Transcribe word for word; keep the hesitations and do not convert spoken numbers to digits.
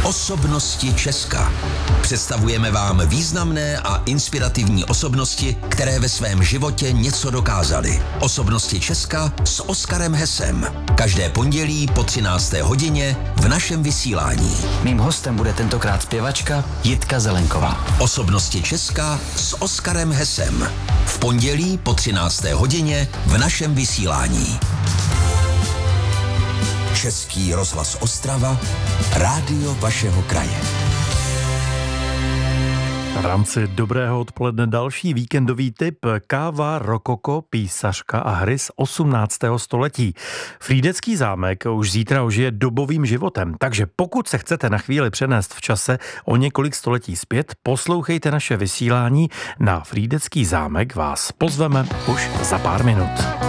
Osobnosti Česka. Představujeme vám významné a inspirativní osobnosti, které ve svém životě něco dokázaly. Osobnosti Česka s Oskarem Hesem. Každé pondělí po třinácté hodině v našem vysílání. Mým hostem bude tentokrát zpěvačka Jitka Zelenková. Osobnosti Česka s Oskarem Hesem. V pondělí po třinácté hodině v našem vysílání. Český rozhlas Ostrava, rádio vašeho kraje. V rámci dobrého odpoledne další víkendový tip. Káva, rokoko, písařka a hry z osmnáctého století. Frýdecký zámek už zítra ožije dobovým životem, takže pokud se chcete na chvíli přenést v čase o několik století zpět, poslouchejte naše vysílání. Na Frýdecký zámek vás pozveme už za pár minut.